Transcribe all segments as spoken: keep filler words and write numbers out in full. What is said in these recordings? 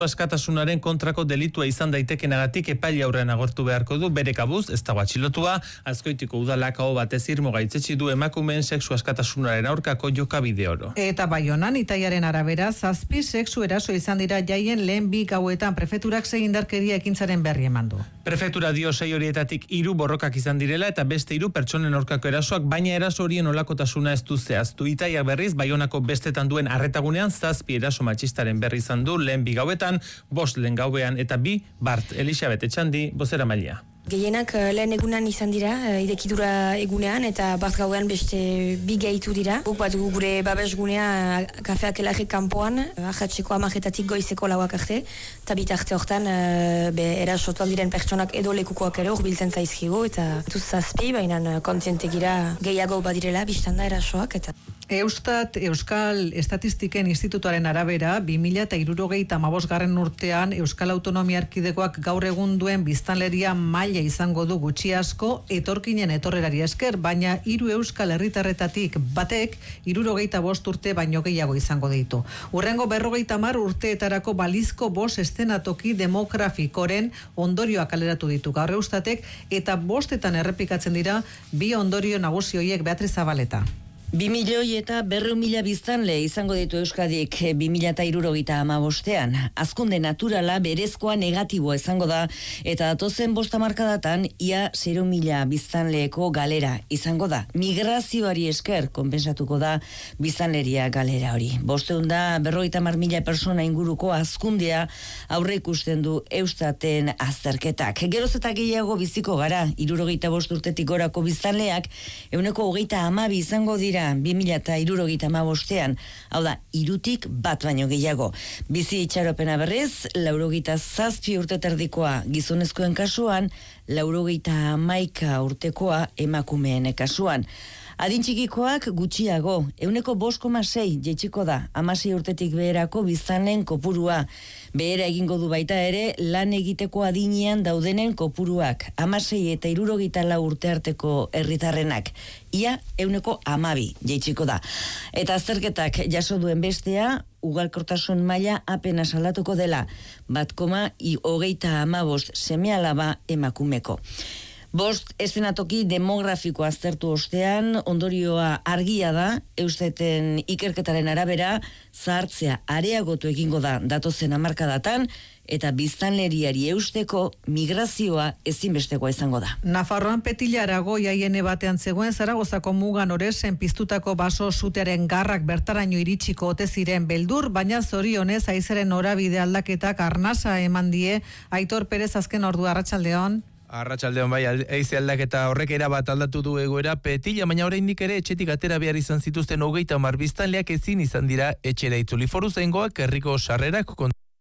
askatasunaren kontrako delitua izan daitekenagatik epaile aurrean agortu beharko du bere kabuz, ez dago atxilotua. Azkoitiko udalak aho batez irmo gaitzetsi du emakumeen sexu askatasunaren aurkako jokabide oro. Eta Baionan itaiaren arabera zazpi sexu eraso izan dira jaien lehen bi gauetan prefeturak sei indarkeria ekintzaren berri eman du. Prefetura dio sei horietatik hiru borrokak izan direla eta beste hiru pertsonen aurkako erasoak, baina eraso horien olakotasuna ez du zehaztu. Itaiak berriz Baionako bestetan duen arretagunean zazpi eraso matxistaren berri izan du lehen bi gauetan, bost lehen gauean eta bi Bart Elisabet Etxandi bozera maila. Gehienak lehen egunan izan dira, idekidura egunean, eta bat gauean beste bi gehitu dira. Guk bat gure babesgunea kafeak elarrik kanpoan, ahatzeko amajetatik goizeko lauak arte, eta bitarte hortan be, erasotuak diren pertsonak edo lekukoak ere hor biltzen zaizkigo, eta tuz zazpi, baina kontzientegira gehiago badirela, biztanda erasoak, eta... Eustat, Euskal Estatistiken Institutuaren arabera, bi mila hirurogeita hamabosgarren urtean Euskal Autonomia Erkidegoak gaur egun duen biztanleria maila izango du gutxi asko etorkinen etorrerari esker, baina hiru euskal herritarretatik batek hirurogeita bost urte baino gehiago izango ditu. Hurrengo berrogeita hamar urteetarako balizko bost eszenatoki demografikoren ondorioak kaleratu ditu gaur Eustatek, eta bostetan errepikatzen dira bi ondorio nagusi horiek. Beatriz Zabaleta. Bi milioi eta berreun mila biztanle izango ditu Euskadik bi mila eta hirurogeita hamabostean. Azkunde naturala berezkoa negatiboa izango da, eta datozen bost hamarkadatan ia zero mila biztanleeko galera izango da. Migrazioari esker konpensatuko da biztanleria galera hori. Bosteun da berrogeita hamar mila persona inguruko azkundea aurre ikusten du Eustaten azterketak. Geroz eta gehiago biziko gara, hirurogeita bost urtetik gorako biztanleak ehuneko hogeita hamabi izango dira bi mila eta hirurogeita hamabostean, hau da, hirutik bat baino gehiago. Bizi itxaropena berriz, laurogeita zazpi urte terdikoa gizonezkoen kasuan, laurogeita hamaika urtekoa emakumeen kasuan. Adin txikikoak gutxiago, ehuneko bost koma sei jaitsiko da, hamasei urtetik beherako biztanleen kopurua. Behera egingo du baita ere lan egiteko adinean daudenen kopuruak, hamasei eta hirurogeita lau urte arteko herritarrenak. Ia ehuneko hamabi jaitsiko da. Eta azterketak jaso duen bestea, ugalkortasun maila apenas aldatuko dela, bat koma hogeita hamabost seme alaba emakumeko. Bost eszenatoki demografiko aztertu ostean, ondorioa argia da, Eustaten ikerketaren arabera, zahartzea areagotu egingo da datozen hamarkadatan, eta biztanleriari eusteko migrazioa ezinbestekoa izango da. Nafarroan Petilla Aragoi aiene batean zegoen Zaragozako mugan oresen piztutako baso sutearen garrak bertaraino iritsiko ote ziren beldur, baina zorionez haizeren norabide aldaketak arnasa eman die. Aitor Perez, azken ordu, arratsaldeon. Arratsaldeon bai, eize aldaketa horrek erabat aldatu du egoera Petilla, baina oraindik ere etxetik atera behar izan zituzten hogeita hamar biztanleak ezin izan dira etxera itzuli. Foruzaingoak herriko sarrerak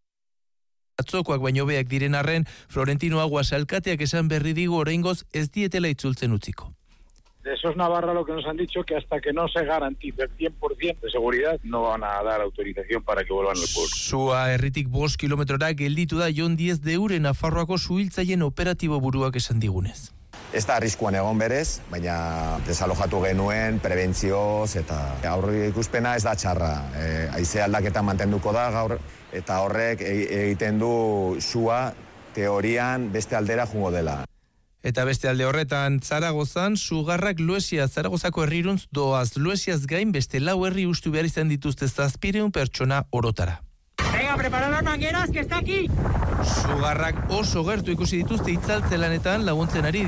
atzokoak baino beak diren arren, Florentino Aguas alkateak esan berri digu oraingoz ez dietela itzultzen utziko. Eso es Navarra lo que nos han dicho, que hasta que no se garantice el cien por ciento de seguridad no van a dar autorización para que vuelvan al pueblo. Sua herritik bost kilometrora gelditu da Jon Diez de Ure Nafarroako suhiltzaien operatibo buruak esan digunez. Ez da arriskuan egon berez, baina desalojatu genuen prebentzioz eta aurre ikuspena ez da txarra. E, haize aldaketa mantenduko da gaur eta horrek egiten du sua teorian beste aldera jungo dela. Eta beste alde horretan, Zaragozan, sugarrak Luesia Zaragozako herriruntz doaz. Luesiaz gain beste lau herri ustu behar izan dituzte zazpireun pertsona orotara. Venga, prepara las mangueras, que está aquí! Sugarrak oso gertu ikusi dituzte itzaltze lanetan laguntzen ari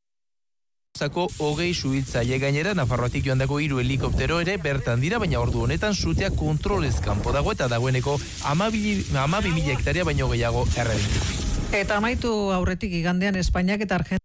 Zako hogei suhiltzaile gainera, Nafarroatik joandako hiru helikoptero ere bertan dira, baina ordu honetan sutea kontrolez kanpo dago eta dagoeneko hamabi mila hektarea baino gehiago errebitu. Eta amaitu aurretik igandean Espainiak eta Argentina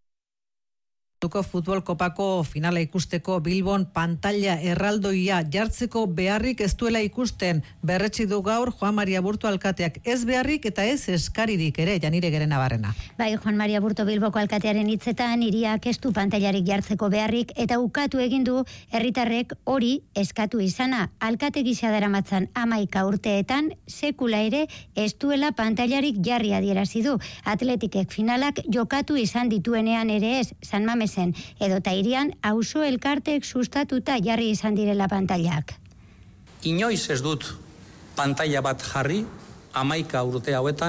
futbol kopako finala ikusteko Bilbon pantalla erraldoia jartzeko beharrik ez duela ikusten. Berretsi du gaur Juan Maria Burto alkateak, ez beharrik eta ez eskaririk ere, Janire Gerenabarrena. Bai, Juan Maria Burto Bilboko alkatearen hitzetan hiriak ez du pantallarik jartzeko beharrik eta ukatu egin du herritarrek hori eskatu izana. Alkate gisa daramatzan hamaika urteetan sekula ere ez duela pantallarik jarri adierazi du. Atletikek finalak jokatu izan dituenean ere ez, San Mames edota irian auzo elkarteek sustatuta jarri izan direla pantailak. Inoiz ez dut pantalla bat jarri hamaika urte hauetan